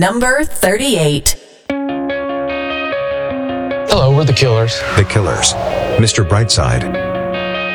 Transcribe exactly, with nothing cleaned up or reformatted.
Number thirty-eight. Hello, we're the Killers. The Killers. Mister Brightside.